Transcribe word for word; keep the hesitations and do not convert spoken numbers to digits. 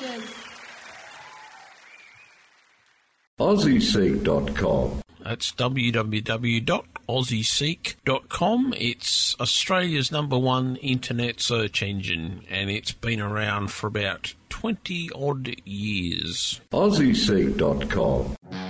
Aussie Seek dot com. That's w w w dot aussie seek dot com. It's Australia's number one internet search engine, and it's been around for about twenty odd years. Aussie Seek dot com.